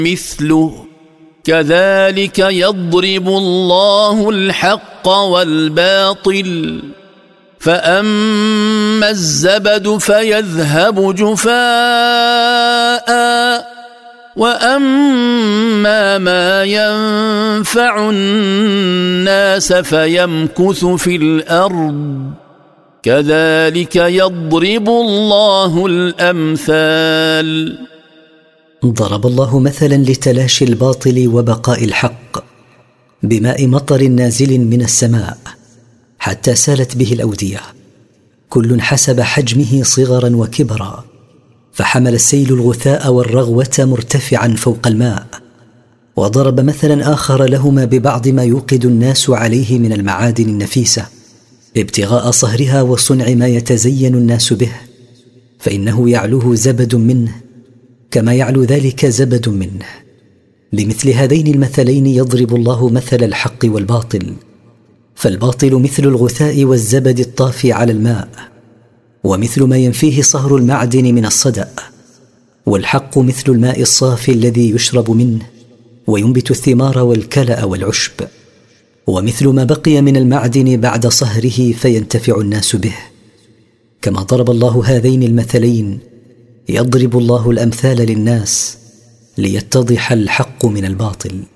مثله كذلك يضرب الله الحق والباطل فأما الزبد فيذهب جفاء وأما ما ينفع الناس فيمكث في الأرض كذلك يضرب الله الأمثال. ضرب الله مثلا لتلاشي الباطل وبقاء الحق بماء مطر نازل من السماء حتى سالت به الأودية، كل حسب حجمه صغرا وكبرا، فحمل السيل الغثاء والرغوة مرتفعا فوق الماء. وضرب مثلا آخر لهما ببعض ما يوقد الناس عليه من المعادن النفيسة ابتغاء صهرها وصنع ما يتزين الناس به، فإنه يعلوه زبد منه كما يعلو ذلك زبد منه. لمثل هذين المثلين يضرب الله مثل الحق والباطل، فالباطل مثل الغثاء والزبد الطافي على الماء، ومثل ما ينفيه صهر المعدن من الصدأ، والحق مثل الماء الصافي الذي يشرب منه وينبت الثمار والكلأ والعشب، ومثل ما بقي من المعدن بعد صهره فينتفع الناس به. كما ضرب الله هذين المثلين يضرب الله الأمثال للناس ليتضح الحق من الباطل.